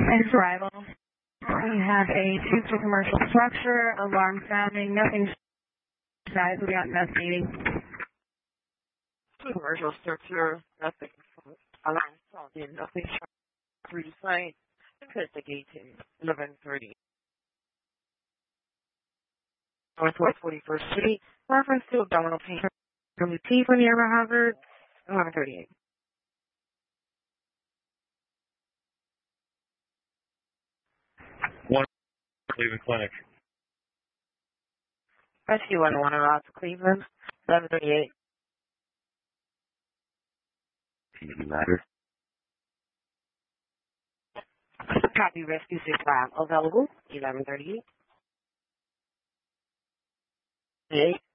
Thanks for arrival. We have a 2 commercial structure, alarm sounding, nothing size, we got investigating. 2 commercial structure, nothing alarm sounding, nothing through the site, investigating, 11:30. Northwest 41st Street, reference to abdominal pain from the T for nearby Harvard, 11:38. Cleveland Clinic. Rescue 101 arrived to Cleveland, 11:38. Matter. Copy Rescue 65 available, 11:38. 8.